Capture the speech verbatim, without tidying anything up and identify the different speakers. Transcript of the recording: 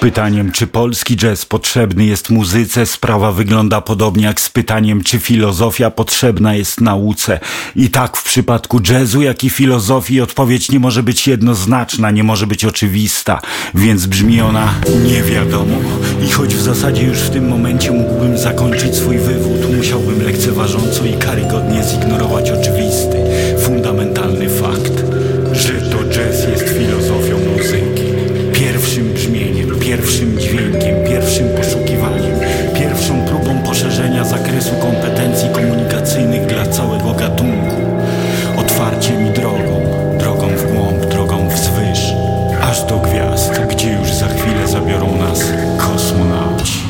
Speaker 1: pytaniem, czy polski jazz potrzebny jest muzyce, sprawa wygląda podobnie jak z pytaniem, czy filozofia potrzebna jest nauce. I tak w przypadku jazzu, jak i filozofii odpowiedź nie może być jednoznaczna, nie może być oczywista, więc brzmi ona nie wiadomo. I choć w zasadzie już w tym momencie mógłbym zakończyć swój wywód, musiałbym lekceważąco i karygodnie zignorować oczywistość,